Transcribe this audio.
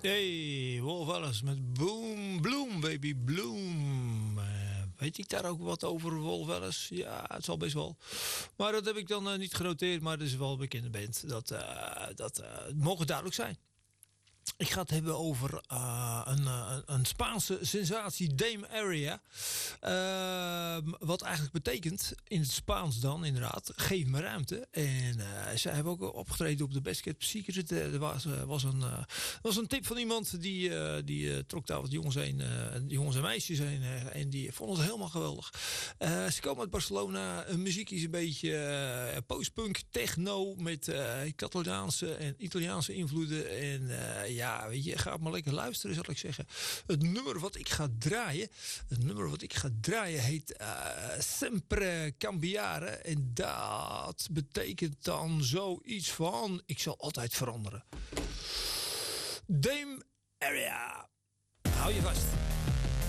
Hey, Wolf Alice met Boom, Bloom, baby, Bloom. Weet ik daar ook wat over, Wolf Alice? Ja, het zal best wel. Maar dat heb ik dan niet genoteerd, maar dat is wel een bekende band. Dat mogen duidelijk zijn. Ik ga het hebben over een Spaanse sensatie, Dame Area. Wat eigenlijk betekent, in het Spaans dan inderdaad, geef me ruimte. En zij hebben ook opgetreden op de Best Kept Secret. Er was een tip van iemand die trok daar wat jongens en meisjes heen. En die vonden het helemaal geweldig. Ze komen uit Barcelona. Hun muziek is een beetje postpunk, techno met Catalaanse en Italiaanse invloeden. En ja, weet je, ga maar lekker luisteren, zal ik zeggen. Het nummer wat ik ga draaien heet Sempre Cambiare. En dat betekent dan zoiets van, ik zal altijd veranderen. Dame Area. Hou je vast.